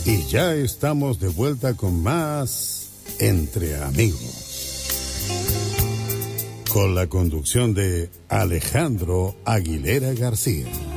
Y ya estamos de vuelta con más Entre Amigos, con la conducción de Alejandro Aguilera García.